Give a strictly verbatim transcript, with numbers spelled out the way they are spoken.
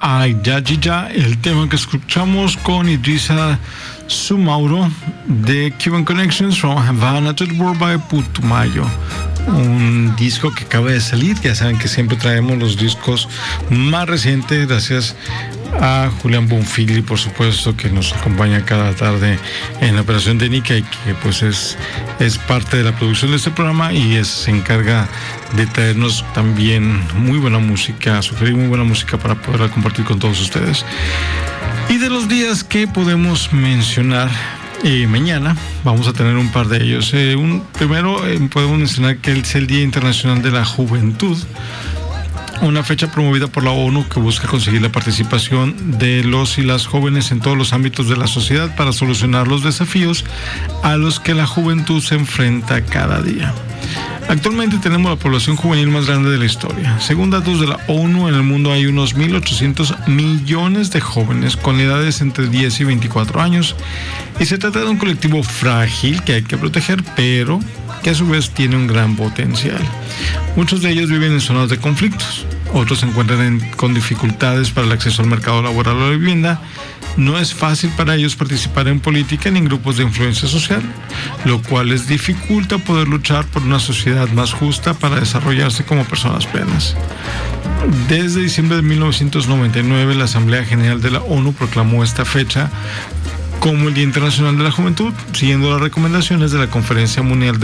Ay Ya Ya Ya, el tema que escuchamos con Idrissa Soumaoro de Cuban Connections from Havana to the World by Putumayo. Un disco que acaba de salir. Ya saben que siempre traemos los discos más recientes gracias a Julián Bonfili, por supuesto, que nos acompaña cada tarde en la operación técnica y que pues es, es parte de la producción de este programa y es, se encarga de traernos también muy buena música, sugerir muy buena música para poderla compartir con todos ustedes. Y de los días que podemos mencionar, Eh, mañana vamos a tener un par de ellos. Eh, un, primero eh, podemos mencionar que es el Día Internacional de la Juventud, una fecha promovida por la ONU que busca conseguir la participación de los y las jóvenes en todos los ámbitos de la sociedad para solucionar los desafíos a los que la juventud se enfrenta cada día. Actualmente tenemos la población juvenil más grande de la historia. Según datos de la ONU, en el mundo hay unos mil ochocientos millones de jóvenes con edades entre diez y veinticuatro años y se trata de un colectivo frágil que hay que proteger, pero que a su vez tiene un gran potencial. Muchos de ellos viven en zonas de conflictos, otros se encuentran en, con dificultades para el acceso al mercado laboral o la vivienda. No es fácil para ellos participar en política ni en grupos de influencia social, lo cual les dificulta poder luchar por una sociedad más justa para desarrollarse como personas plenas. Desde diciembre de mil novecientos noventa y nueve, la Asamblea General de la ONU proclamó esta fecha como el Día Internacional de la Juventud, siguiendo las recomendaciones de la Conferencia Mundial de